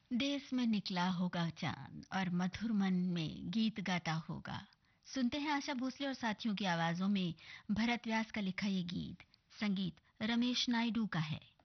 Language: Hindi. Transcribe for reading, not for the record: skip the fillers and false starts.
देश में निकला होगा चांद और मधुर मन में गीत गाता होगा। सुनते हैं आशा भोसले और साथियों की आवाजों में भरत व्यास का लिखा ये गीत। संगीत रमेश नायडू का है।